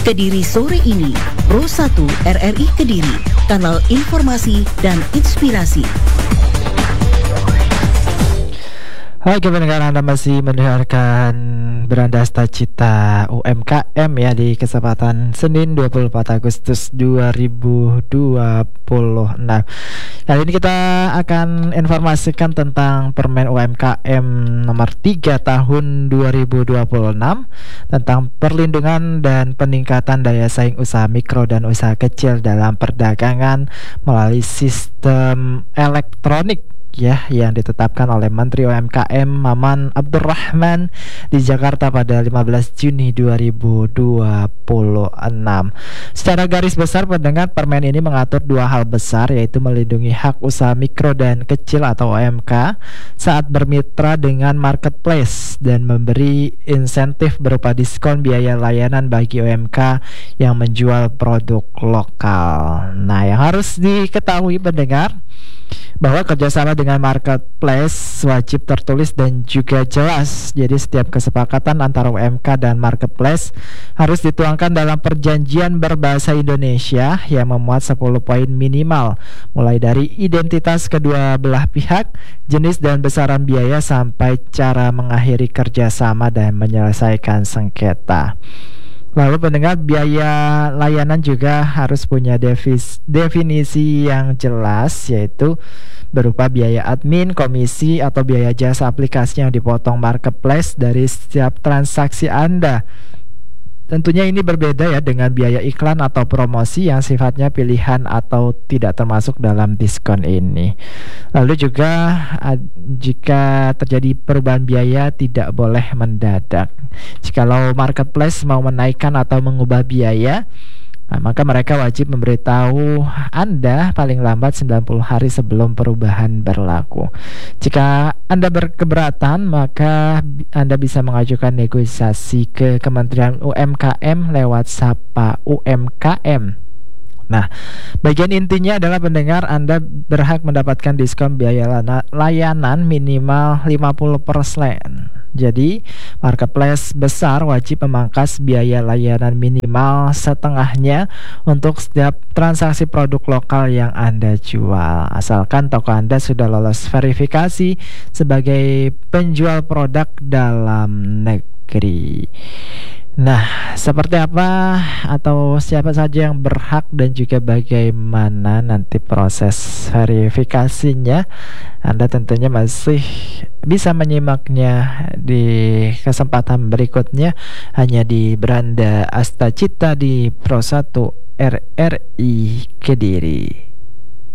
Kediri sore ini, Pro 1 RRI Kediri, kanal informasi dan inspirasi. Hai pendengar, Anda masih mendengarkan Berandasta Cita UMKM ya di kesempatan Senin 24 Agustus 2026. Kali ini kita akan informasikan tentang Permen UMKM nomor 3 tahun 2026 tentang perlindungan dan peningkatan daya saing usaha mikro dan usaha kecil dalam perdagangan melalui sistem elektronik ya, yang ditetapkan oleh Menteri UMKM Maman Abdurrahman di Jakarta pada 15 Juni 2026. Secara garis besar pendengar, permen ini mengatur dua hal besar, yaitu melindungi hak usaha mikro dan kecil atau UMK saat bermitra dengan marketplace dan memberi insentif berupa diskon biaya layanan bagi UMK yang menjual produk lokal. Nah, yang harus diketahui pendengar bahwa kerjasama dengan marketplace wajib tertulis dan juga jelas. Jadi setiap kesepakatan antara UMK dan marketplace harus dituangkan dalam perjanjian berbahasa Indonesia yang memuat 10 poin minimal, mulai dari identitas kedua belah pihak, jenis dan besaran biaya, sampai cara mengakhiri kerjasama dan menyelesaikan sengketa. Lalu pendengar, biaya layanan juga harus punya definisi yang jelas, yaitu berupa biaya admin, komisi, atau biaya jasa aplikasi yang dipotong marketplace dari setiap transaksi Anda. Tentunya ini berbeda ya dengan biaya iklan atau promosi yang sifatnya pilihan atau tidak termasuk dalam diskon ini. Lalu juga jika terjadi perubahan biaya tidak boleh mendadak. Jikalau marketplace mau menaikkan atau mengubah biaya, maka mereka wajib memberitahu Anda paling lambat 90 hari sebelum perubahan berlaku. Jika Anda berkeberatan, maka Anda bisa mengajukan negosiasi ke Kementerian UMKM lewat Sapa UMKM. Nah, bagian intinya adalah pendengar, Anda berhak mendapatkan diskon biaya layanan minimal 50%. Jadi, marketplace besar wajib memangkas biaya layanan minimal setengahnya untuk setiap transaksi produk lokal yang Anda jual, asalkan toko Anda sudah lolos verifikasi sebagai penjual produk dalam negeri. Nah, seperti apa atau siapa saja yang berhak dan juga bagaimana nanti proses verifikasinya, Anda tentunya masih bisa menyimaknya di kesempatan berikutnya hanya di Beranda Asta Cita di Pro 1 RRI Kediri.